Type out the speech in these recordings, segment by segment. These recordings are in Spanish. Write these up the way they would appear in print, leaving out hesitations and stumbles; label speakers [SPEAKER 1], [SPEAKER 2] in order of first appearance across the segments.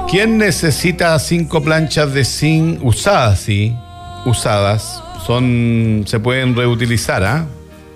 [SPEAKER 1] ¿Quién necesita 5 planchas de zinc usadas? Sí, usadas. Se pueden reutilizar, ¿ah?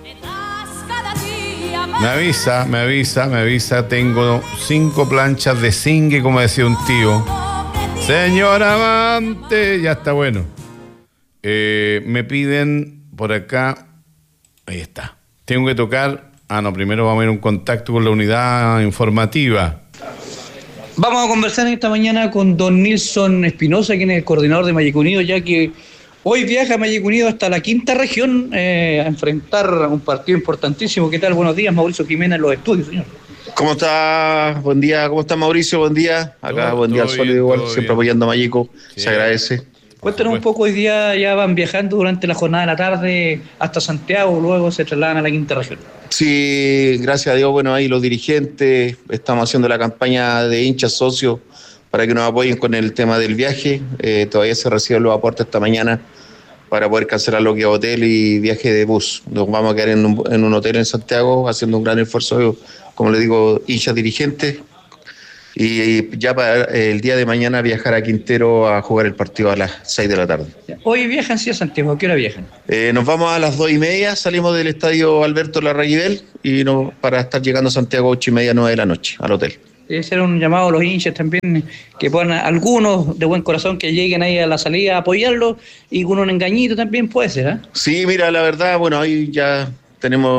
[SPEAKER 1] Me avisa. Tengo 5 planchas de zinc, como decía un tío. Señor amante, ya está bueno. Me piden por acá. Ahí está. Tengo que tocar. Primero vamos a ir a un contacto con la unidad informativa.
[SPEAKER 2] Vamos a conversar esta mañana con don Nilson Espinosa, quien es el coordinador de Mayeco Unido, ya que hoy viaja Mayeco Unido hasta la quinta región a enfrentar un partido importantísimo. ¿Qué tal? Buenos días, Mauricio Jiménez en los estudios, señor.
[SPEAKER 3] ¿Cómo está? Buen día. ¿Cómo está, Mauricio? Buen día. Acá, buen día al sólido igual, siempre apoyando a Mayeco. Sí. Se agradece.
[SPEAKER 2] Cuéntanos un poco, hoy día ya van viajando durante la jornada de la tarde hasta Santiago, luego se trasladan a la quinta región.
[SPEAKER 3] Sí, gracias a Dios, bueno, ahí los dirigentes, estamos haciendo la campaña de hinchas socios para que nos apoyen con el tema del viaje. Todavía se reciben los aportes esta mañana para poder cancelar lo que es hotel y viaje de bus. Nos vamos a quedar en un hotel en Santiago haciendo un gran esfuerzo, como le digo, hinchas dirigentes. Y ya para el día de mañana viajar a Quintero a jugar el partido a las 6 de la tarde.
[SPEAKER 2] Hoy viajan, sí, a Santiago. ¿A qué hora viajan?
[SPEAKER 3] Nos vamos a las 2:30, salimos del estadio Alberto Larraguibel y para estar llegando a Santiago 8:30, 9 de la noche, al hotel.
[SPEAKER 2] Ese era un llamado a los hinchas también, que puedan, algunos de buen corazón, que lleguen ahí a la salida a apoyarlo, y con un engañito también puede ser, ¿eh?
[SPEAKER 3] Sí, mira, la verdad, bueno, ahí ya tenemos